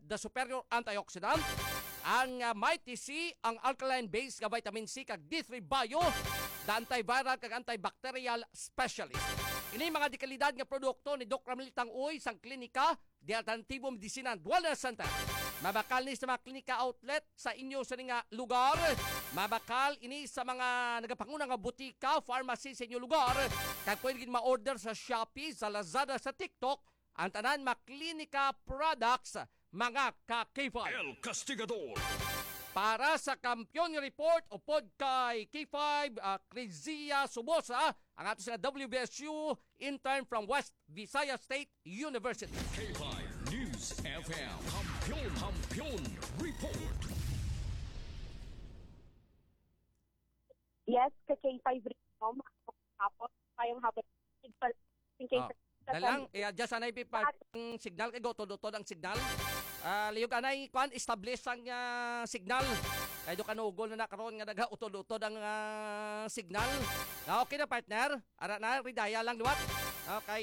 the superior antioxidant, ang Mighty C, ang alkaline-based nga vitamin C kag D3 Bio, the antiviral kag antibacterial specialist. Ini mga dekalidad nga produkto ni Dr. Ramil Tang-Uy sang klinika di Alternativo Medicina and Wellness Center. Mabakal ni sa mga klinika outlet sa inyo sa nga lugar. Mabakal ini sa mga nagapanguna nga butika, pharmacy sa inyo lugar. Kaya pwede ma-order sa Shopee, sa Lazada, sa TikTok, ang tanan mga klinika products, mga ka-K5. El Castigador. Para sa Kampiyon Report o pod kay K5, Crizia Subosa, ang ato sa WBSU intern from West Visayas State University. K5 News FM. Kampiyon Report. Yes, ka K5 Report. Tapos, kayong hapon. Dalang, just anay ang signal, kay gotod-utod ang signal. Liyog anay, establish ang signal. Kaya doon kanugol na nakaroon nga naga-utod-utod ang signal. Okay na partner, ara na, ridaya lang liwat. Kay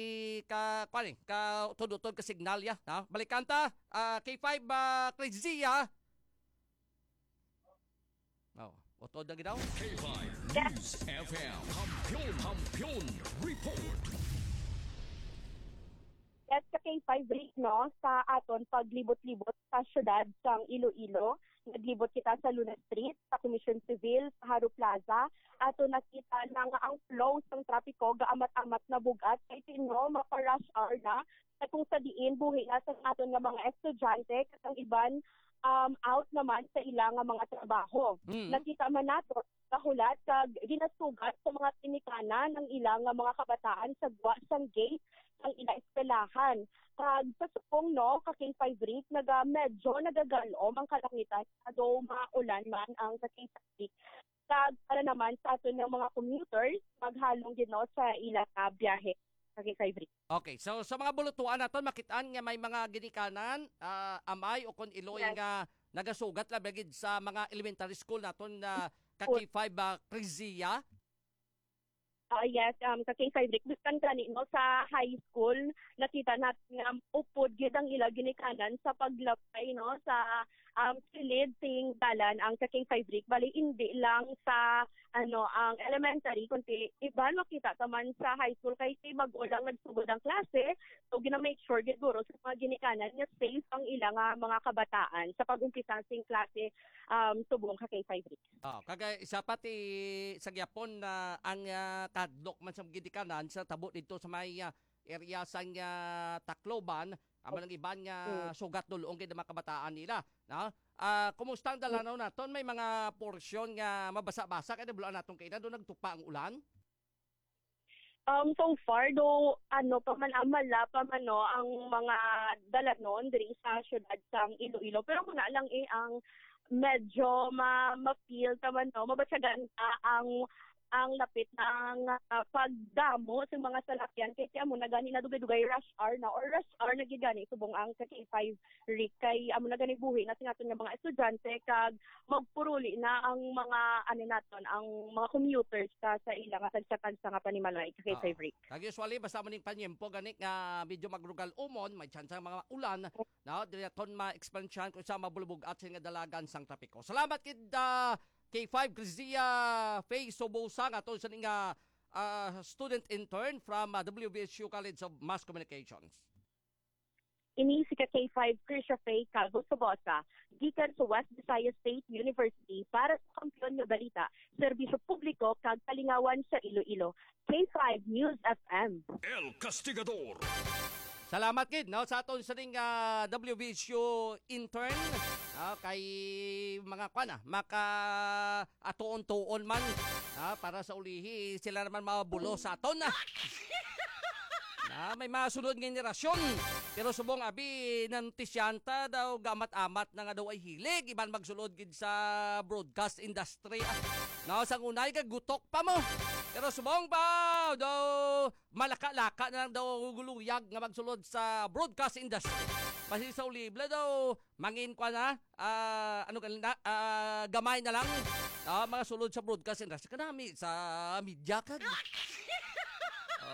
ka utod-utod ka signal ya. Balikan ta, K5 Crizia. Utod na ginaw. K5 News FM. Kampiyon Report. Yes, ka K5 break, no, sa aton paglibot-libot sa syudad sang Iloilo. Naglibot kita sa Luna Street, sa Commission Civil, sa Haro Plaza. Ato nakita na nga ang flow sang trapiko gaamat-amat na bugat. Kaya no, mapa-rush hour na. At kung sa diin, buhi na sa aton nga mga estudyante, at ang iban out naman sa ilang mga trabaho. Nakita man nato kahulat kag ginasugat sa mga tinikanan ng ilang mga kabataan sa guwa sang gate ang ilang eskwelahan. Kag sa supong no, ka K5 Rick, medyo nagagalom ang kalangitan do maulan man ang sa K5 Rick. Kag para naman sa ato ng mga commuters, maghalong din no, sa ilang biyahe sa K5 Rick. Okay, so sa mga bulutuan naton makitaan nga may mga ginikanan, amay o kon iloy nga nagasugat labagid sa mga elementary school naton na K5 Crizia. Yes, sa K5 Rick, biskan kani no, sa high school, nakita natin nga upod gid ang ilang ginikanan sa paglapay no, sa silid ting dalan ang sa K5 Rick. Bali, hindi lang sa ang elementary, kundi iba makita taman sa high school kay mag-ulang nagsugod ang klase. So, gina-make sure siguro sa mga ginikanan nga safe ang ilang mga kabataan sa pag-umpisa sing klase subong ka K5 Rick. Kagay isa pati sa gyapon na ang kadlok man sa ginikanan sa tabo dito sa may area sang Tacloban, amo nang iban nga sugat dulong kay mga kabataan nila, no? Kumusta ang dalanaw naton? May mga porsyon nga mabasa-basa kay bulan naton kay do nagtupa ang ulan? So far do paman-amala pa man no ang mga dalanon diri sa syudad sang Iloilo, pero kuna lang ang medyo ma-feel taman no, mabatsagan ang lapit ng pagdamo sa mga salakyan kasi amo na gani na dugay-dugay rush hour na or rush hour na gigani subong ang sa K5 Rick kay amo na gani buhi na tingaton nga mga estudyante kag magpuruli na ang mga naton ang mga commuters sa ilang tagsatan sa nga panimalay sa K5 Rick. Kag usually basta man ning panyempo gani nga medyo magrugal umon, may chance mga ulan, no, direton ma-expansion kung sa mabulbog at nga dalagan sang trapiko. Salamat kid K5 Crizia Faye Sobosa nga aton sa nga student intern from WBSU College of Mass Communications. Ini si K5 Crizia Faye Sobosa gikan sa West Visayas State University para sa Kampiyon nga Balita, serbisyo publiko kag kalingawan sa Iloilo. K5 News FM. El Castigador. Salamat kid no sa aton sa ring WBSU intern kay mga maka atuon-tuon man para sa ulihi sila naman mabulo sa aton may masunod nga generasyon. Pero subong abi nantisyanta daw gamat-amat na nga daw ay hilig iban magsulod gid sa broadcast industry. Sang unay kag gutok pa mo. Pero subong pa daw malaka-laka na lang daw guluyag nga magsulod sa broadcast industry. Pasi sa ulibla daw mangin kwa na gamay na lang mga sulod sa broadcast industry kanami sa media kag.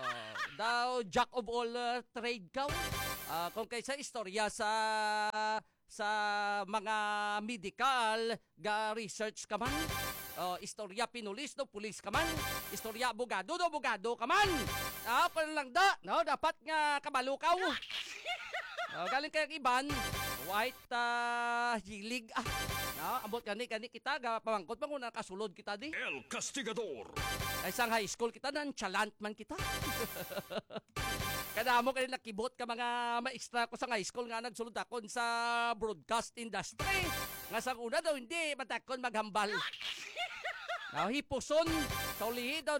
Daw jack of all trade ka. Kung kaysa istorya sa sa mga medical ga research ka man. Istorya pinulis no pulis ka man. Istorya abogado no abogado ka man. Pero lang da, no, dapat nga kabalukaw. Galing kay iban, white hilig no, ambot kani kita ga pamangkot pa kung nakasulod kita di. El Castigador. Ay sang high school kita nan chalant man kita. Kada mo kay nakibot ka mga maestra ko sa high school nga nagsulod akon sa broadcast industry. Nga sa una daw hindi matakon maghambal. Hipuson, sa ulihi daw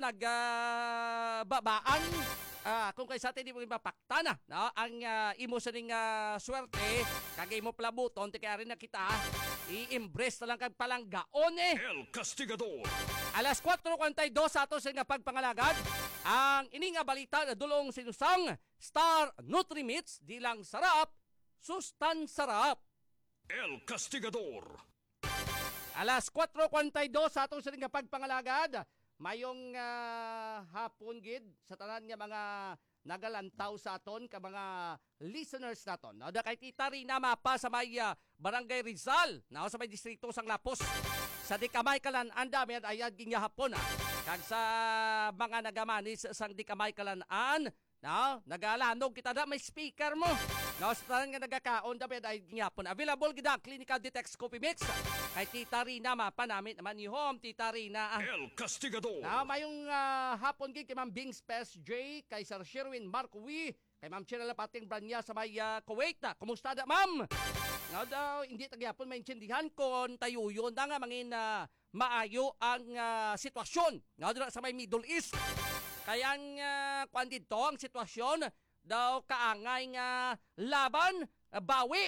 nagbabaan. Kung kay sa atin di mo mapakta na, no? Ang imo sa ning swerte, kagay mo plabuton, ti kaya rin na kita, i-embrace na lang kag palanggaon El Castigador. Alas 4:42 sa ato sa nga pagpangalagad, ang ining nga balita na dulong sinusang Star Nutrimits, di lang sarap, sustan sarap. El Castigador. Alas 4:42 sa ato sa nga pagpangalagad, mayong hapon gid sa tanan nga mga nagalantaw sa aton ka mga listeners naton. Da kay Tita Rina mapa sa may Barangay Rizal, sa may distrito sang Lapos. Sa Dikamay Kalan-an dami ayad ging hapon kag sa mga nagamanis sang Dikamay Kalan-an, nagalanog kita da may speaker mo. Sa tanan nga nagakaon dami ayad ging hapon. Available gid ang Clinical Detox Coffee Mix. Kay Tita Rina mapa namin naman ni home Tita Rina. El Castigador. Mayong hapon gid kay Ma'am Bing Spes J, kay Sir Sherwin Marcowi, kay Ma'am Chirela Pating Branya sa may Kuwait. Kumusta da ma'am? Nga daw hindi tagyapon maintindihan kon tayuyon da nga mangin maayo ang sitwasyon. Nga sa may Middle East. Kaya kuan dito ang sitwasyon daw kaangay nga laban bawi.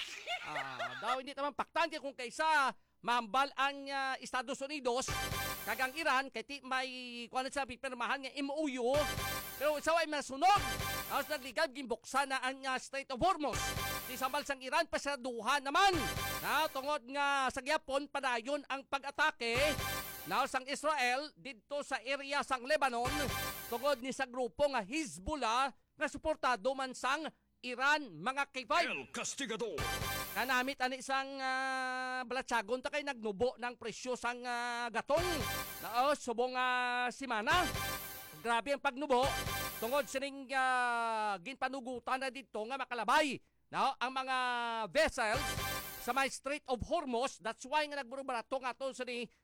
Daw hindi naman paktan kay kung kaysa mambal ang Estados Unidos kagang Iran kay ti may kuan sa pipirmahan nga MOU pero sa way masunog tapos nagligab gimbuksan na ang Strait of Hormuz ti sambal sang Iran pasaraduhan naman tungod nga sa gyapon padayon ang pag-atake sang Israel didto sa area sang Lebanon tungod ni sa grupo nga Hezbollah nga suportado man sang Iran mga K5. El Castigador. Kanamit ani isang balatsagon ta kay nagnubo ng presyo sang gatong. Subong simana. Grabe ang pagnubo. Tungod sining ginpanugutan na dito nga makalabay ang mga vessels sa may Strait of Hormuz. That's why nga nagburo-barato nga to sa ni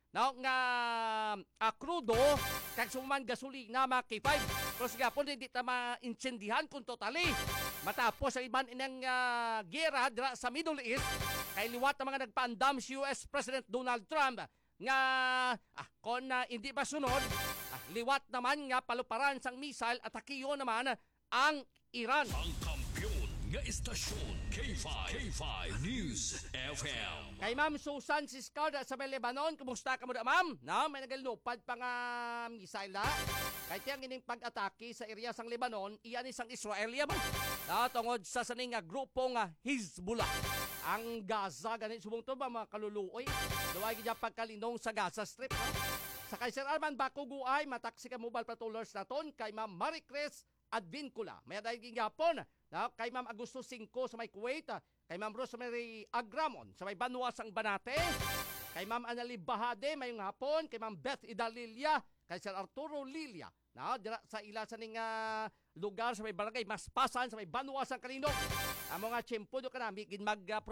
nga crudo kag suman gasolina mga K5. Pero sa gapon hindi ta maintindihan kung totally matapos ang iban inang gera dira sa Middle East kay liwat na mga nagpaandam si US President Donald Trump nga kung hindi ba sunod liwat naman nga paluparan sang missile at akiyo naman ang Iran. Ang kampiyon nga istasyon K5 News FM. Kay Ma'am Susan Siscarda sa may Lebanon, kumusta ka mo da ma'am? May nagalupad pa nga missile na. Kahit yung ining pag-atake sa area sang Lebanon, iyan isang Israelia mo. Tungod sa saning grupo nga Hezbollah. Ang Gaza, ganit subong to ba mga kaluluoy? Duwag niya pagkalinong sa Gaza Strip. Sa kay Sir Arman Bakuguay, mataksi ka mobile patrollers naton kay Ma'am Maricres Advincula. May dahil gingapon kay Ma'am Agusto 5 sa may Kuwait, kay Ma'am Rosemary Agramon sa may Banwa sang Banate, kay Ma'am Anali Bahade mayong hapon, kay Ma'am Beth Idalilia, kay Sir Arturo Lilia. Dira sa ila sa ning lugar sa may barangay Maspasan sa may Banwa sang Kalinog. Ang mga tiyempo do kanami gid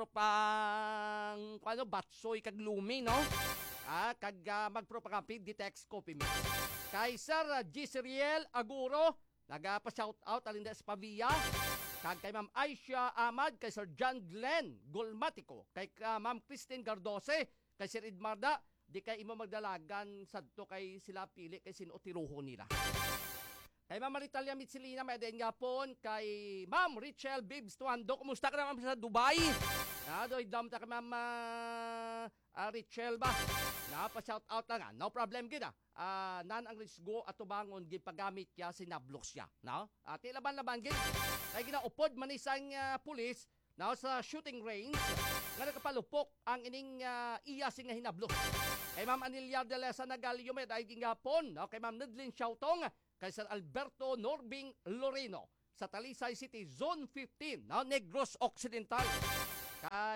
magpropang batsoy kag lumi kag magpropagampi Ditex Coffee Mix. Kay Sir Gisriel Aguro, nagapa-shout out alinda sa Pavia. Kag kay Ma'am Aisha Ahmad, kay Sir John Glenn Golmatico, kay Ma'am Christine Gardose, kay Sir Edmarda, di kay imo magdalagan sadto kay sila pili kay sino tiruho nila. Kay Ma'am Maritalia Mitsilina, may aden nga pon, kay Ma'am Richel Bibs Tuando, kumusta ka naman sa Dubai? Doy dam ta kay Ma'am Richel ba? Pa-shout out na nga, no problem gid nan ang risgo at tubangon gipagamit kya sinablock siya, At ilaban-laban gid. Kay ginaupod man isang pulis sa shooting range nga nakapalupok ang ining iyasing nga hinablok. Kay Ma'am Anilia de Lesa Nagalio may dahil gingapon, kay Ma'am Nedlin Shautong, kay Sir Alberto Norbing Loreno sa Talisay City Zone 15, Negros Occidental. Kay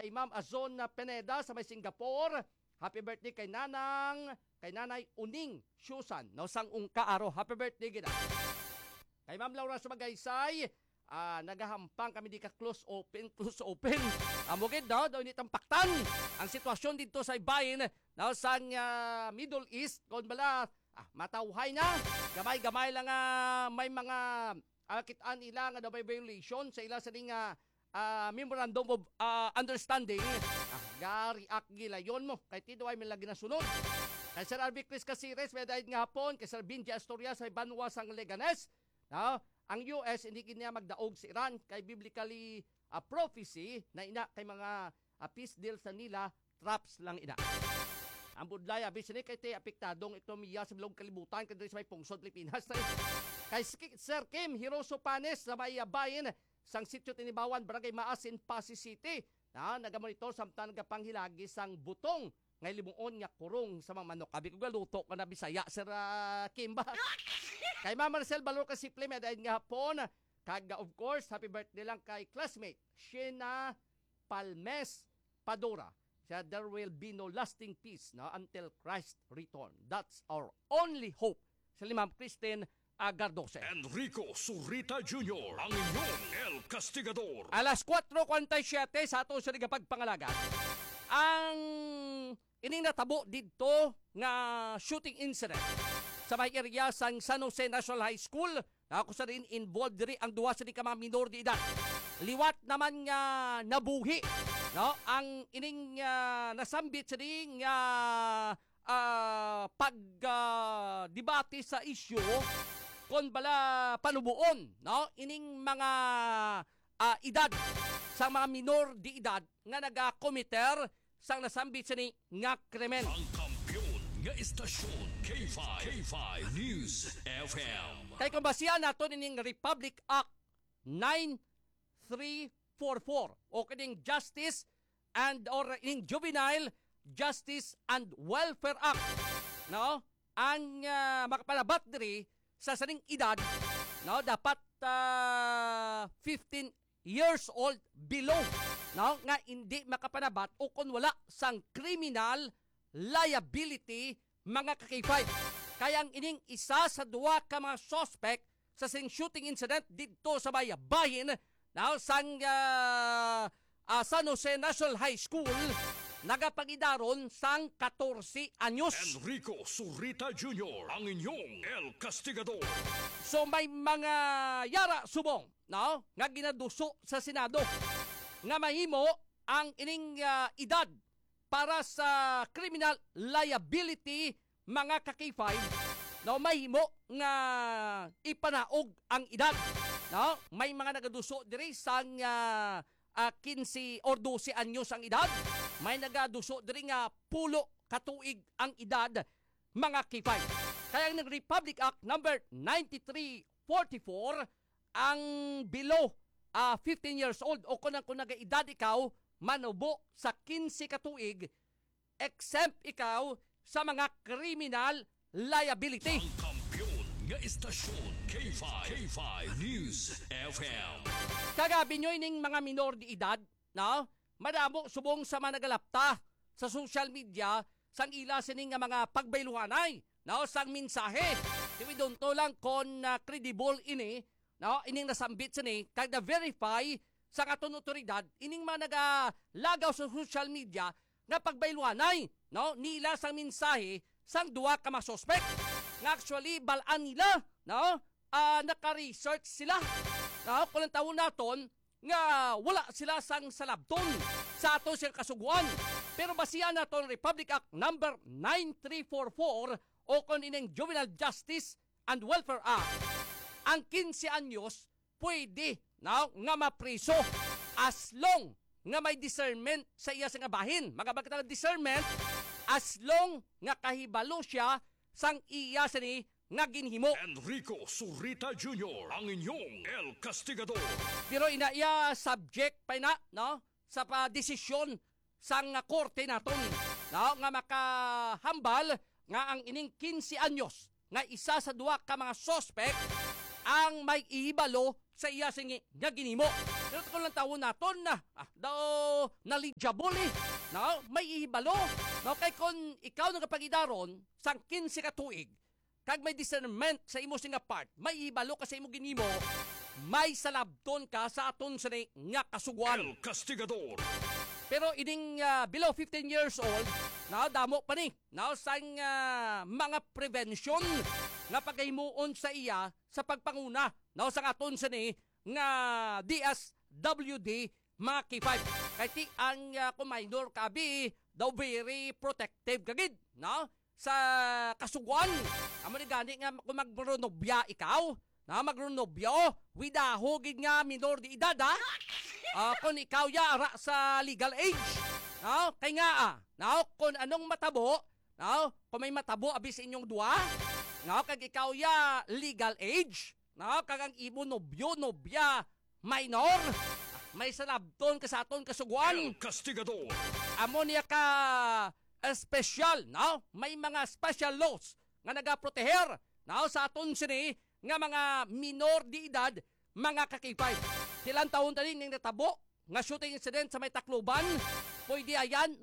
kay Ma'am Azon Pineda sa may Singapore. Happy birthday kay Nanay Uning Susan. No, sang kaaro. Happy birthday gina. Kay Ma'am Laura sa Magaysay, nagahampang kami di ka close open. Amugid no, daw ni tampaktan ang sitwasyon dito sa bayin no, sang Middle East kon bala matawhay na. Gamay-gamay lang may mga kitaan nila nga daw may violation sa ila sa memorandum of understanding. Gari-ak gilayon mo kay tiduay may lagi na sunod. Kay Sir Arby Chris Casires may dahil nga hapon kay Sir Binji Asturias sa Banwa sang Leganes. No? Ang US hindi kiniya magdaog sa Iran kay biblically prophecy na ina kay mga peace deal sa nila traps lang ina. Ang budlay abis ni kay te apektadong ekonomiya sa bilog kalibutan kadto sa may pungsod Pilipinas. Kay Sir Kim Hiroso Panes sa may bayin sang sitio Tinibawan, Barangay Maasin, Pasig City. Nagamonitor samtang nagapanghilagi sang butong ngay limuon nga kurong sa mga manok. Abi ko galuto ka na Bisaya, Sir Kim ba? Kay Ma'am Marcel Balor ka simple may dahil nga hapon. Kag of course, happy birthday lang kay classmate Sheena Palmes Padora. Siya, there will be no lasting peace until Christ return. That's our only hope. Sa Ma'am Christine Gardose. Enrico Surita Jr., ang inyong El Castigador. Alas 4:47 sa ato sa pagpangalaga. Ang ininatabo dito nga shooting incident sa may area sang San Jose National High School. Ako sa rin involved diri ang duwa sa mga minor de edad. Liwat naman nga nabuhi. No, ang ining nasambit sa ding pagdebate sa issue kon bala panubuon, no, ining mga edad sa mga minor de edad nga naga-committer sang nasambit sa ni nga krimen. Ang kampiyon nga istasyon K5 News FM. Kay kung basihan nato ining Republic Act 9344 o kining Justice and or ining Juvenile Justice and Welfare Act, no, ang makapalabat diri sa saning edad, no, dapat 15 years old below, no, nga hindi makapanabat o kung wala sang criminal liability mga kakipay. Kaya ang ining isa sa duwa ka mga suspect sa sing shooting incident dito sa bayin, no, sang San Jose National High School, nagapagidaron sang 14 anyos. Enrico Surita Jr., ang inyong El Castigador. So may mga yara subong, no, nga ginaduso sa Senado nga mahimo ang ining edad para sa criminal liability mga kakifay, no, mahimo nga ipanaog ang edad, no. May mga nagaduso diri sang 15 or 12 anyos ang edad. May nagaduso diri nga pulo katuig ang edad mga kifay. Kaya ang Republic Act number 9344 ang below 15 years old o kung nagaedad ikaw manubo sa 15 katuig, exempt ikaw sa mga criminal liability. Ang kampiyon nga istasyon K5 News FM. Kagabi nyo ining mga minor de edad, no? Madamo subong sa mga nagalapta sa social media sang ila sining nga mga pagbayluhanay, no, sang mensahe. Diwi doon to lang kon credible ini, no, ining nasambit sini kag na verify sa aton otoridad ining mga nagalagaw sa social media nga pagbayluhanay, no, nila sang mensahe sang duwa ka mga suspect. Nga actually balaan nila, no, naka-research sila, no, kung ang taon naton nga wala sila sang salabton sa ato siyang kasuguan. Pero basihan naton Republic Act number 9344 o kung ining Juvenile Justice and Welfare Act, ang 15 anyos pwede, no, nga mapriso as long nga may discernment sa iya sa nga bahin. Magabagkita ng discernment as long nga kahibalo siya sang iya sa ni nga ginhimo. Enrico Surita Jr., ang inyong El Castigador. Pero inaiya subject pa na, no, sa desisyon sang korte naton, no, nga makahambal nga ang ining 15 anyos nga isa sa duwa ka mga suspect ang may ihibalo sa iya singi nga ginhimo. Pero kung lang taon naton na, daw knowledgeable no? May ihibalo. No? Kay kung ikaw nagapagidaron, sang 15 ka tuig, kag may discernment sa imo singa part, may ihibalo ka sa imo ginimo, may salabton ka sa aton sa nga kasuguan. El Castigador. Pero ining below 15 years old, na damo pa ni, na sang mga prevention nga paghimuon sa iya sa pagpanguna, na sang aton sa ni nga DSWD mga K5. Kaya ti ang minor kabi daw very protective kagid, no? Sa kasuguan. Amo ni gani nga kung magrunobya ikaw, na magrunobyo, widahogid nga minor di edad, kung ikaw yara sa legal age. No? Kay nga, no? Kung anong matabo, no? Kung may matabo abis inyong dua, no? Kag ikaw ya legal age, no? Kag ang imo nobyo, nobya, minor, may salabton ka sa aton kasuguan. El Castigador. Amo niya ka special, no? May mga special laws nga nagaproteher, no? Sa aton sini nga mga minor di edad, mga kakipay. Silang taon tanin ning natabo nga shooting incident sa may Tacloban, pwede ayan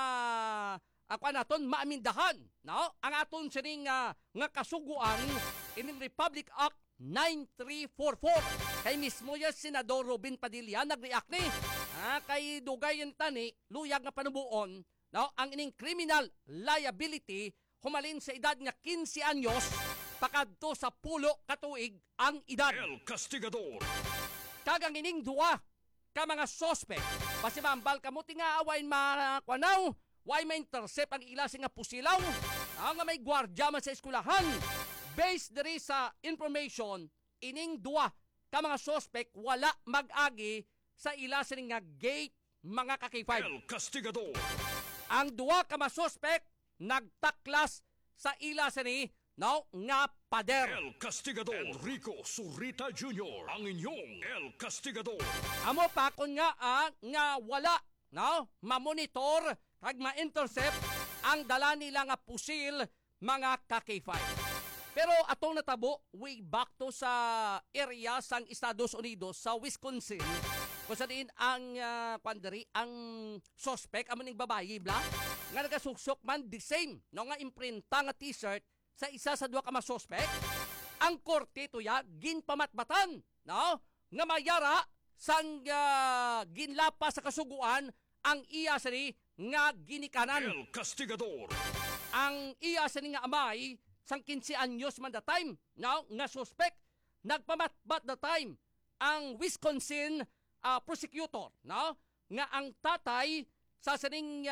ako naton maamindahan, no? Ang aton sining nga kasuguan in Republic Act 9344. Kay mismo ya Senador Robin Padilla nag-react ni. Kay dugay yung tani, luyag nga panubuon, no? Ang ining criminal liability humalin sa edad nga 15 anyos pakadto sa 10 katuig ang edad. El Castigador. Kagang ining duwa ka mga sospek, pasimambal ka mo tinga awain makwanaw, way ma-intercept ang ilasing nga pusilaw, nga may gwardya man sa eskulahan. Based diri sa information, ining duwa ka mga sospek wala mag-agi sa ilasing nga gate mga kakifay. El Castigador. Ang duwa ka mga sospek nagtaklas sa ilasing no nga pader. El Castigador. Enrico Zurita Jr. Ang inyong El Castigador. Amo pa kun nga nga wala no ma-monitor kag ma-intercept ang dala nila nga pusil mga ka-K5. Pero atong natabo way back to sa area sang Estados Unidos sa Wisconsin. Kung saan din ang ang suspect amo ning babayi bla nga nagasuksok man the same no nga imprinta nga t-shirt sa isa sa duha ka mga suspect. Ang korte to ya ginpamatbatan no nga mayara sang ginlapa sa kasuguan ang iya sini nga ginikanan. El Castigador. Ang iya sini nga amay sang 15 anyos man the time no nga suspect nagpamatbat the time ang Wisconsin prosecutor no nga ang tatay sa sining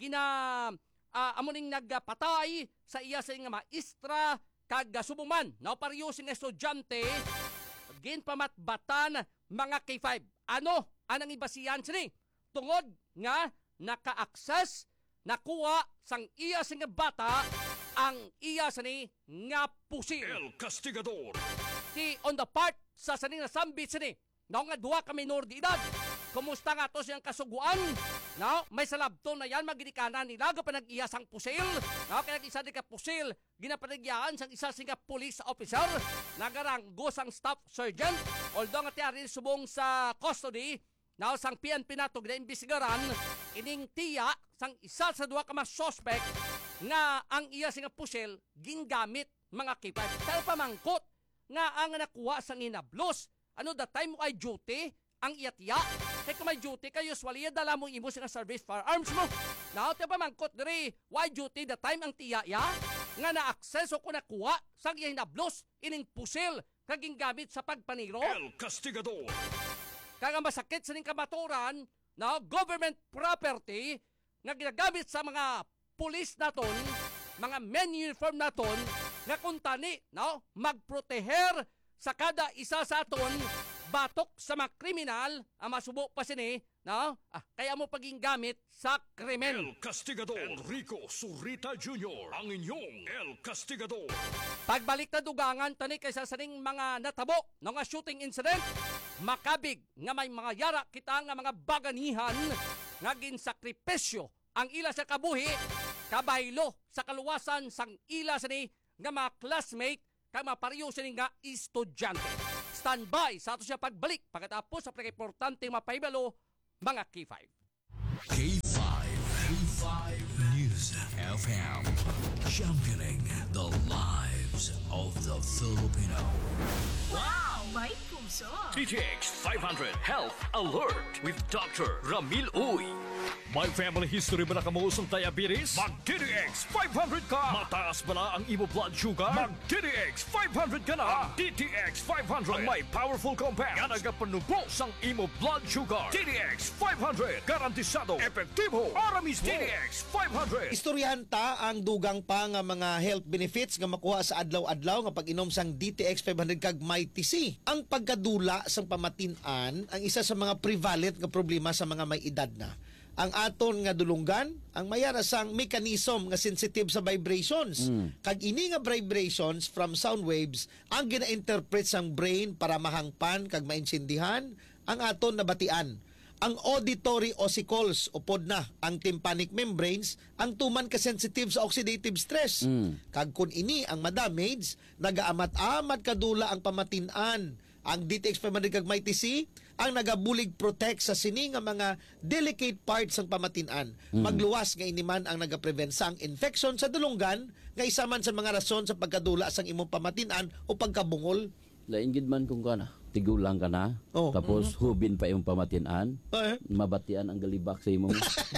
amuning nagpatay sa iya sining nga maestra kag subuman no pareho sing estudyante ginpamatbatan mga K5. Ano anang ibasihan sini tungod nga naka-access nakuha sang iya sing bata ang iya sini nga pusil. El Castigador. Ti on the part sa sini na sambit sini no nga duha ka minor di edad. Kumusta nga to siyang kasuguan? No, may salabton na yan magidikanan nila ga panag-iya sang pusil. No, kaya isa di ka pusil ginapanagiyaan sang isa sing police officer nagaranggo sang staff sergeant. Although nga tiyari subong sa custody now sang PNP nato gina-imbisigaran ining tiya sang isa sa duha ka mga suspect nga ang iya sing pusil gingamit mga kipad. Pero pamangkot nga ang nakuha sang inablos. Ano the time mo ay duty ang iyatiya? Kaya kung may duty ka, usually dala mo imo sa service firearms mo. Now, tiyo pamangkot diri, why duty the time ang tiya ya? Nga na-access o kung nakuha sang iya hinablos ining pusil kaging gamit sa pagpaniro. El Castigador. Kaya masakit sa ning kamaturan na government property nga ginagamit sa mga pulis naton, mga men uniform naton, nga kuntani, no, magproteher sa kada isa sa aton batok sa mga kriminal ang masubo pa sini, no? Kaya mo paging gamit sa krimen. El Castigador. Enrico Zurita Jr. Ang inyong El Castigador. Pagbalik na dugangan tani kaysa saning mga natabo no nga shooting incident, makabig nga may mga yara kita nga mga baganihan nga ginsakripisyo ang ila sa kabuhi kabaylo sa kaluwasan sang ila sini nga mga classmate kay mapareho sini nga estudyante. Standby sa ato siya pagbalik pagkatapos sa pagka-importante mapahibalo mga K5. K5. K5 News FM. Championing the lives of the Filipino. Wow! May puso! TTX 500 Health Alert with Dr. Ramil Uy. May family history ba na kamuusong diabetes? Mag-DTX 500 ka! Mataas ba na ang imo blood sugar? Mag-DTX 500 ka na! DTX 500 ang may powerful compounds nga nagapanubos ang imo blood sugar. DTX 500 garantisado, epektibo, aramis. DTX 500 Istoryahan ta ang dugang pa nga mga health benefits nga makuha sa adlaw-adlaw nga pag-inom sang DTX 500 kag Mighty C. Ang pagkadula sang pamatin-an ang isa sa mga prevalent nga problema sa mga may edad na. Ang aton nga dulunggan, ang mayara sang mechanism nga sensitive sa vibrations. Kag ini nga vibrations from sound waves ang gina-interpret sang brain para mahangpan kag mainsindihan ang aton nabatian. Ang auditory ossicles upod na ang tympanic membranes ang tuman ka sensitive sa oxidative stress. Kag kun ini ang madamage, nagaamat-amat kadula ang pamatin-an. Ang DTX 500 kag Mighty C ang nagabulig protect sa sini nga mga delicate parts ng pamatin-an. Magluwas nga iniman ang nagaprevent sang infection sa dulunggan nga isa man sa mga rason sa pagkadula sang imong pamatin-an o pagkabungol. Lain gid man kung kana, tigulang ka na, Oh. tapos hubin pa imong pamatian, mabatian ang galibak sa imong.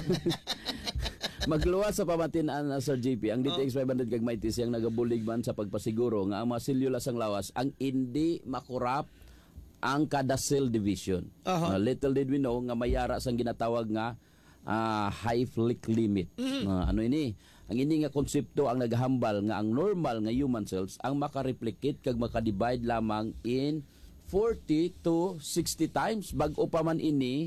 Magluwas sa pamatian na Sir JP, ang DTX 500 kag Mighty C ang nagabulig man sa pagpasiguro nga ang mga selula sang lawas ang hindi makurap ang kada cell division. Little did we know nga mayara sang ginatawag nga Hayflick limit. Ano ini? Ang ini nga konsepto ang naghambal nga ang normal nga human cells ang makareplicate kag makadivide lamang in 40 to 60 times bag-o pa man ini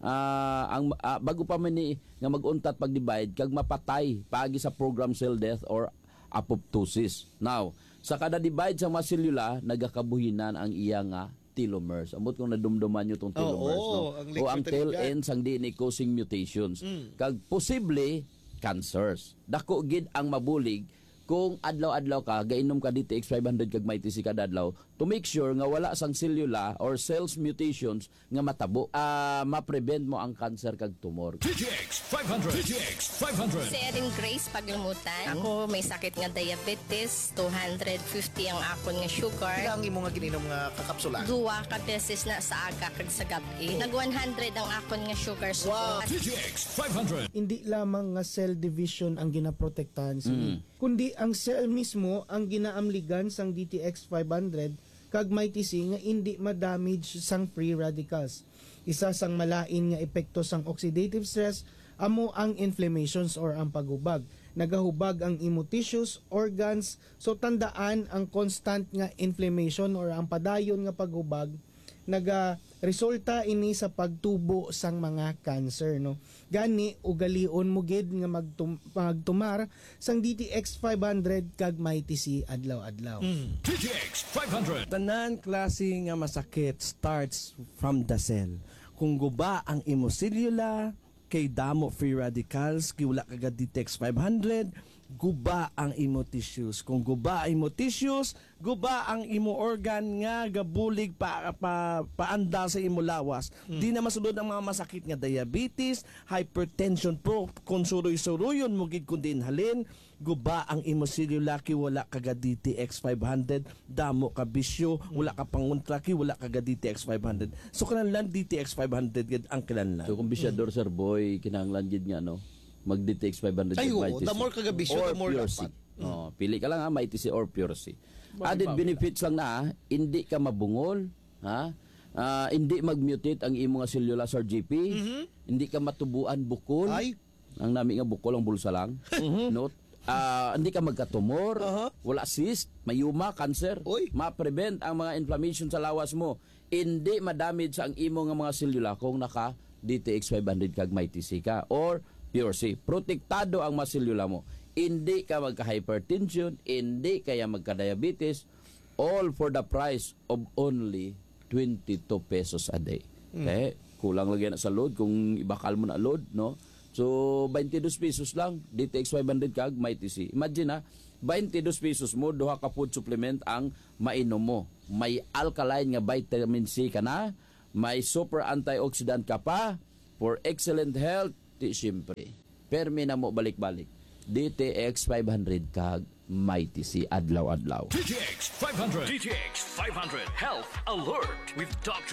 bago pa man ni nga mag-untat pag-divide kag mapatay paagi sa program cell death or apoptosis. Now, sa kada divide sa mga selula nagakabuhinan ang iya nga telomeres. Amot kung nadumduman nyo itong telomeres, no? O ang tail ends ang DNA causing mutations. Kag posible cancers. Dako gid ang mabulig kung adlaw-adlaw ka gainom ka DTX 500 kag Mighty C kada adlaw to make sure nga wala sang selula or cells mutations nga matabo. Ma-prevent mo ang cancer kag tumor. DTX 500 DTX 500 Si Erin Grace Paglamutan. Ako may sakit nga diabetes, 250 ang akon nga sugar. Ang imo nga gininom nga kakapsula. Duwa ka beses na sa aga kag sa gabi. Nag 100 ang akon nga sugar. So, DTX 500 Hindi lamang nga cell division ang ginaprotektahan sini, kundi ang cell mismo ang ginaamligan sang DTX 500 kag Mighty C nga hindi ma-damage sang free radicals. Isa sang malain nga epekto sang oxidative stress amo ang inflammations or ang paghubag. Nagahubag ang imo tissues, organs, so tandaan ang constant nga inflammation or ang padayon nga paghubag resulta ini sa pagtubo sang mga cancer, no. Gani ugalion mo gid nga magtumar sang DTX 500 kag Mighty C adlaw-adlaw. DTX 500 Tanan klase nga masakit starts from the cell. Kung guba ang imo selula, kay damo free radicals, kay wala kagad DTX 500, guba ang imo tissues. Kung guba ang imo tissues, guba ang imo organ nga gabulig paanda sa imo lawas. Di na masulod ang mga masakit nga diabetes, hypertension po, kung suroy-suroyon mo gid kundi halin, guba ang imo selula kay wala kaga DTX 500, damo ka bisyo, wala ka panguntra kay wala kaga DTX 500. So kinahanglan DTX 500 gid ang kinahanglan. So kung bisyador Sir Boy, kinahanglan gid nga no. Mag-DTX 500 Ay, kag oo, Mighty C. the more kagabisyo, or the more Pure dapat. C. Pili ka lang Mighty C or Pure C. Added benefits lang na, hindi ka mabungol, ha? Hindi mag-mutate ang imo nga selula Sir GP, hindi ka matubuan bukol. Ay. Ang nami nga bukol ang bulsa lang. Note, hindi ka magkatumor, wala cyst, mayuma, cancer. Uy. Ma-prevent ang mga inflammation sa lawas mo. Hindi ma-damage ang imo nga mga selula kung naka DTX 500 kag Mighty C ka or Pure C. Protektado ang mga selula mo. Hindi ka magka-hypertension, hindi kaya magka-diabetes, all for the price of only 22 pesos a day. Okay? Kulang lagi na sa load kung ibakal mo na load, no? So 22 pesos lang DTX 500 kag Mighty C. Imagine 22 pesos mo duha ka food supplement ang mainom mo. may alkaline nga vitamin C ka na, may super antioxidant ka pa, for excellent health, di siyempre. Permi na mo balik-balik. DTX 500 kag Mighty C adlaw-adlaw. DTX 500 Health Alert with Dr.